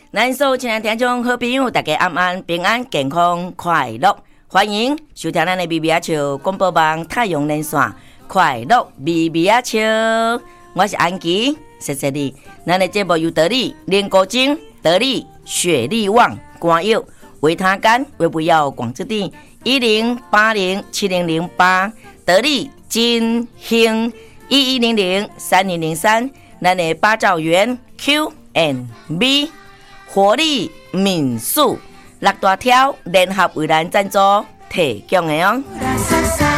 咱所有亲爱听众好朋友，大家晚安，平安健康快乐，欢迎收听咱的咪咪仔笑广播网太阳连线，快乐咪咪仔笑，我是安琪，谢谢你。咱的节目由得力莲果精、得力雪力旺、肝药、维他甘、维补药、广之地10807008，得力金兴11003003，咱的八兆元 Q&B。活力民宿6大条联合为咱赞助提供的哦。